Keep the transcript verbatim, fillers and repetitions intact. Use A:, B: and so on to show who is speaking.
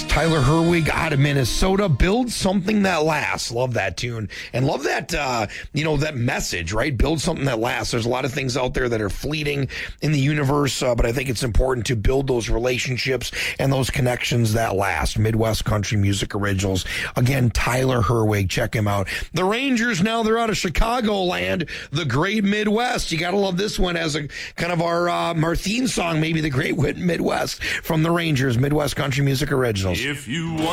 A: Tyler Herwig out of Minnesota. Build something that lasts. Love that tune. And love that, uh, you know, that message, right? Build something that lasts. There's a lot of things out there that are fleeting in the universe, uh, but I think it's important to build those relationships and those connections that last. Midwest Country Music Originals. Again, Tyler Herwig. Check him out. The Rangers, now they're out of Chicagoland, the Great Midwest. You got to love this one as a kind of our, uh, our theme song, maybe the Great Midwest from the Rangers, Midwest Country Music Originals.
B: If you